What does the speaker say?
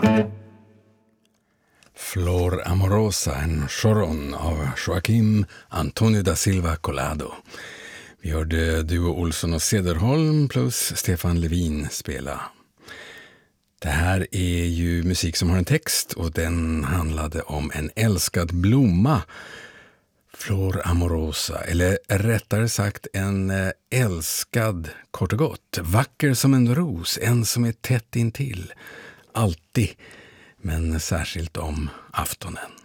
Flor Amorosa, en choron av Joaquim Antonio da Silva Collado. Vi hörde Duo Olsson och Cederholm plus Stefan Levin spela. Det här är ju musik som har en text och den handlade om en älskad blomma. Flor Amorosa, eller rättare sagt en älskad kort och gott. Vacker som en ros, en som är tätt intill. Alltid, men särskilt om aftonen.